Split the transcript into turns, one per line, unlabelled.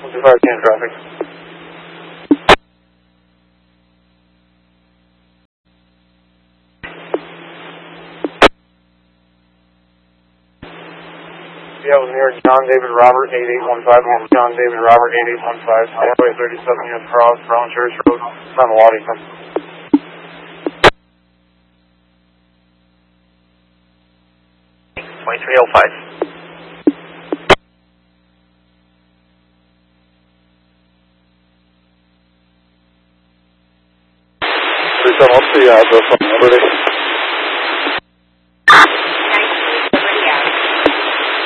125 traffic. Yeah, it was near John David Robert 8815. John David Robert 8815. Highway 37 units cross, Brown Church Road, Mount Waddington.
2305.
What's the address on Liberty?